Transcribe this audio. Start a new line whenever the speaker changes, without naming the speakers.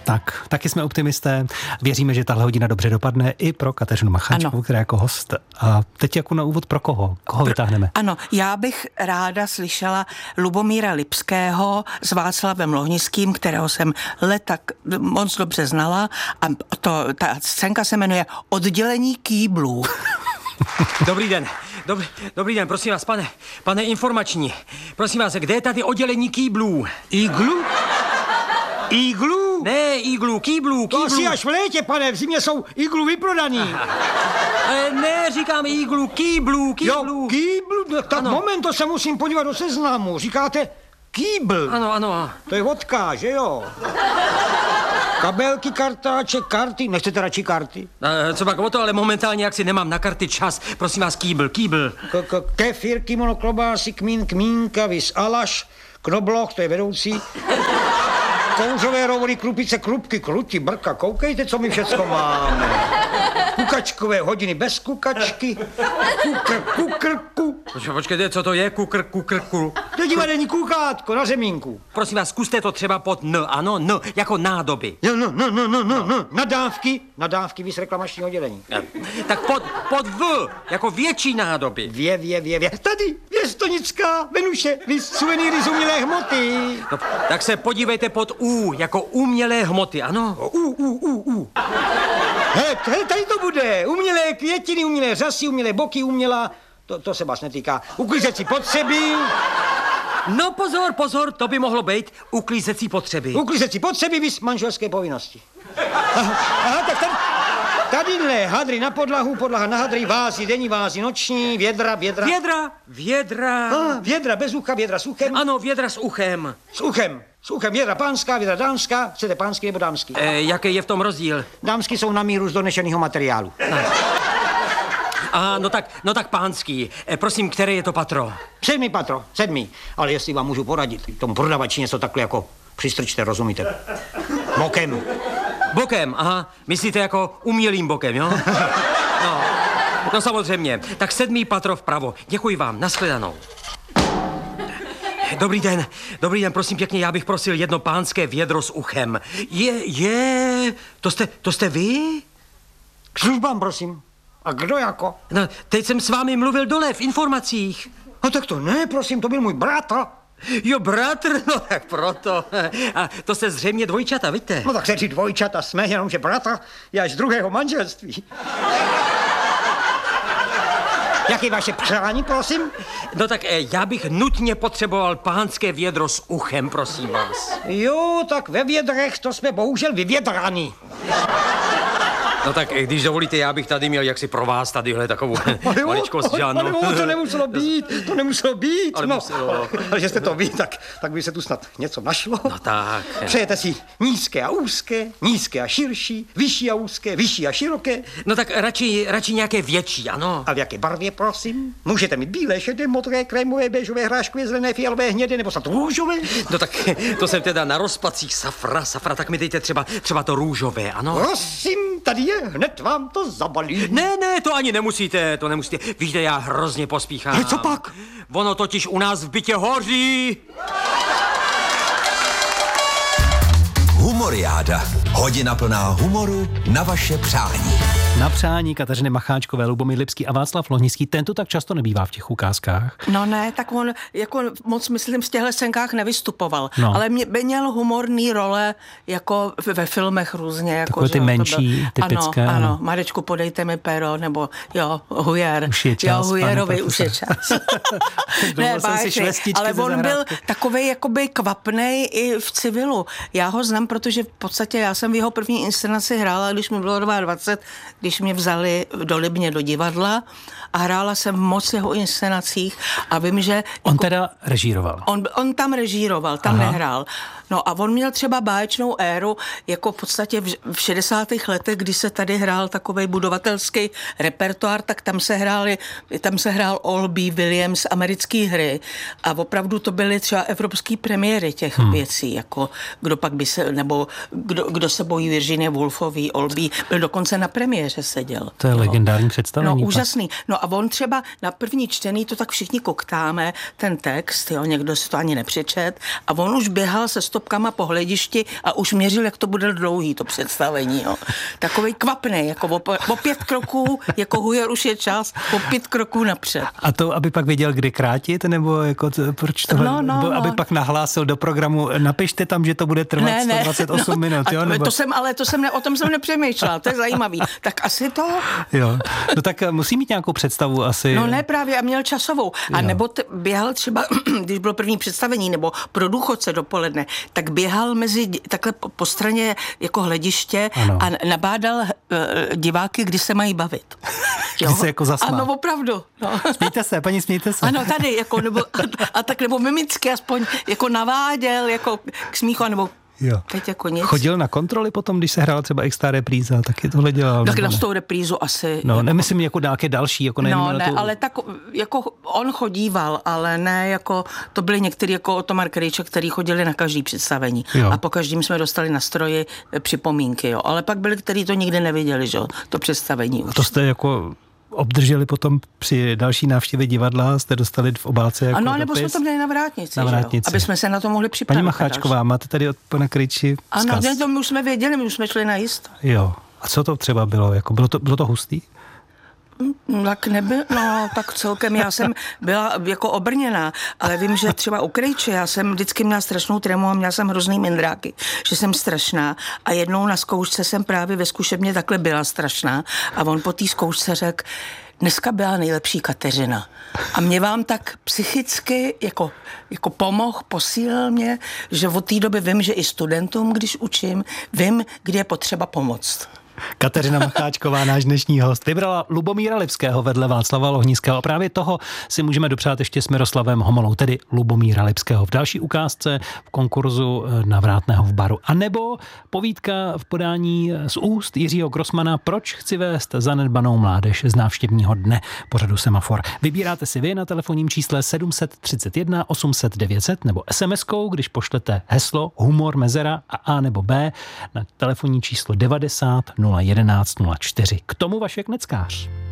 Tak, taky jsme optimisté. Věříme, že tahle hodina dobře dopadne i pro Kateřinu Macháčkovou, která jako host. A teď jako na úvod pro koho? Koho vytáhneme?
Ano, já bych ráda slyšela Lubomíra Lipského s Václavem Lohnickým, kterého jsem leta moc dobře znala. A ta scénka se jmenuje Oddělení kýblů.
Dobrý den. Dobrý den, prosím vás, pane informační. Prosím vás, kde je tady oddělení kýblů?
Iglu? Iglu?
Ne, iglu, kýblů.
To asi až v létě, pane, v zimě jsou iglu vyprodaný.
Ne, říkám iglu, kýblů.
Jo, kýblu? No, tak ano. Moment, to se musím podívat do seznamu. Říkáte kýbl.
Ano.
To je vodka, že jo? Kabelky, kartáče, karty. Nechcete radši karty?
Co pak o to, ale momentálně jak si nemám na karty čas. Prosím vás, kýbl.
Kefir, kimono, klobásy, kmínka, vis alaš, knobloch, to je vedoucí. Kouřové rovory, krupice, krupky, kruti, brka. Koukejte, co my všecko máme. Kukačkové hodiny bez kukačky. Kukrku.
Počkejte, co to je? Kukrku.
To je divadelní kukátko na zemínku.
Prosím vás, zkuste to třeba pod N, ano, N, jako nádoby.
Jo, no. Nadávky, vys reklamačního oddělení.
Tak pod V, jako větší nádoby.
Vě. Tady, Věstonická, Venuše, vys suvenýry z umělé hmoty.
No, tak se podívejte pod U, jako umělé hmoty, ano?
Hele, tady to bude. Umělé květiny, umělé řasy, umělé boky, umělá... To se vás netýká. Uklízecí potřeby.
No pozor, to by mohlo být uklízecí potřeby.
Uklízecí potřeby, vys manželské povinnosti. Aha, tak tadyhle hadry na podlahu, podlaha na hadry, vázy, denní vázy, noční, vědra. Vědra bez ucha, vědra s uchem.
Ano, vědra s uchem.
S uchem, vědra pánská, vědra dámská. Chcete pánský nebo dámský?
Jaký je v tom rozdíl?
Dámský jsou na míru z donešeného materiálu.
No tak pánský. Prosím, které je to patro?
7. patro. Ale jestli vám můžu poradit, tomu prodavači něco takhle jako přistrčte, rozumíte?
Bokem, aha. Myslíte jako umělým bokem, jo? No samozřejmě. Tak 7. patro vpravo. Děkuji vám, nashledanou. Dobrý den, prosím pěkně, já bych prosil jedno pánské vědro s uchem. To jste vy?
K službám, prosím. A kdo jako?
No, teď jsem s vámi mluvil dole v informacích.
No tak to ne, prosím, to byl můj bratr.
Jo, bratr, no tak proto. A to jste zřejmě dvojčata, vidíte?
No tak se dvojčata jsme, jenomže bratr je až z druhého manželství. Jaké vaše přání, prosím?
No tak já bych nutně potřeboval pánské vědro s uchem, prosím vás.
Jo, tak ve vědrech to jsme bohužel vyvědrani.
No tak, když dovolíte, já bych tady měl jaksi pro vás tadyhle takovou maličkost, že ano.
Ale to nemuselo být.
Ale muselo.
Ale že jste to ví, tak by se tu snad něco našlo.
No tak.
Přejete si nízké a úzké, nízké a širší, vyšší a úzké, vyšší a široké.
No tak radši nějaké větší, ano.
A v jaké barvě, prosím? Můžete mít bílé, šedé, modré, krémové, béžové, hráškové, zelené, fialové, hnědé nebo snad růžové?
No tak to jsem teda na rozpacích safra, tak mi dejte třeba to růžové, ano.
Prosím, tady je, hned vám to zabalím.
Ne, to ani nemusíte, Víte, já hrozně pospíchám.
Ale co pak?
Ono totiž u nás v bytě hoří.
Humoriáda. Hodina plná humoru na vaše přání.
Na přání Kateřiny Macháčkové, Lubomír Lipský a Václav Lohnický. Ten tu tak často nebývá v těch ukázkách.
No ne, tak on jako moc, myslím, v těchto scénkách nevystupoval.
No.
Ale měl humorný role jako ve filmech různě. Jako,
takové ty menší, typické.
Ano, Marečku, podejte mi pero, nebo Hujer.
Už je čas,
Hujerovi už je čas. Ne, báječný, ale on byl takovej jakoby kvapnej i v civilu. Já ho znám, protože v podstatě já jsem v jeho první inscenaci hrála, když mi bylo 22, když mě vzali do Libně do divadla a hrála jsem v moc jeho inscenacích a vím, že...
On teda režíroval.
On tam režíroval, tam nehrál. No a on měl třeba báječnou éru, jako v podstatě v 60. letech, kdy se tady hrál takovej budovatelský repertoár, tak tam se hrál Olby, Williams, americké hry a opravdu to byly třeba evropské premiéry těch věcí, jako kdo pak by se, nebo kdo se bojí Virginie Woolfový, Olby, byl dokonce na premiéře. nahoře seděl.
To je legendární představení.
No, úžasný. No a on třeba na první čtený to tak všichni koktáme, ten text, jo, někdo si to ani nepřečet a on už běhal se stopkama po hledišti a už měřil, jak to bude dlouhý, to představení, jo. Takovej kvapnej, jako o 5 kroků, jako hujer už je čas, o 5 kroků napřed.
A to, aby pak věděl, kdy krátit, nebo jako proč to, nebo aby pak nahlásil do programu, napište tam, že to bude trvat 128 minut, jo? Nebo...
O tom jsem nepřemýšlela, to je zajímavý. Tak asi to...
Jo, no tak musí mít nějakou představu asi.
No ne právě, a měl časovou. A nebo běhal třeba, když bylo první představení, nebo pro důchodce dopoledne, tak běhal mezi takhle po straně jako hlediště a nabádal diváky, kdy se mají bavit.
Kdy se jako zasmál.
Ano, opravdu. No.
Smíjte se, paní, smíjte se.
Ano, tady, jako, nebo, a tak, nebo mimicky aspoň jako naváděl, jako k smíchu, nebo
jo.
Teď jako nic.
Chodil na kontroly potom, když se hrál třeba extra repríza, taky tohle dělal?
Tak na tou reprízu asi.
No, jako... nemyslím jako nějaké další, jako nevím.
No, ne, ale tak jako on chodíval, ale ne jako, to byli někteří jako Otomar Krejček, který chodili na každý představení. Jo. A po každým jsme dostali na stroji připomínky, jo. Ale pak byli, kteří to nikdy neviděli, že jo, to představení už.
A to jste jako... obdrželi potom při další návštěvě divadla, jste dostali v obálce jako
ano,
dopis?
Nebo jsme to měli na vrátnici, aby jsme se na to mohli připravit.
Paní Macháčková, máte tady od pana Krejči vzkaz?
Ano, to my už jsme věděli, my už jsme šli na jisto.
Jo. A co to třeba bylo? Jako bylo to hustý?
Tak nebyl, no tak celkem já jsem byla jako obrněná, ale vím, že třeba u Krejče já jsem vždycky měla strašnou trému a měla jsem hrozný mindráky, že jsem strašná a jednou na zkoušce jsem právě ve zkušebně takhle byla strašná a on po té zkoušce řekl, dneska byla nejlepší Kateřina. A mě vám tak psychicky jako pomohl, posílil mě, že od té doby vím, že i studentům, když učím, vím, kdy je potřeba pomoct.
Kateřina Macháčková, náš dnešní host, vybrala Lubomíra Lipského vedle Václava Lohnického. A právě toho si můžeme dopřát ještě s Miroslavem Homolou, tedy Lubomíra Lipského v další ukázce v konkurzu na Vrátného v baru. A nebo povídka v podání z úst Jiřího Grossmana Proč chci vést zanedbanou mládež z návštěvního dne pořadu Semafor. Vybíráte si vy na telefonním čísle 731 800 900 nebo SMS-kou, když pošlete heslo Humor Mezera a nebo B na telefonní číslo 90 011 04. K tomu Vašek Neckář.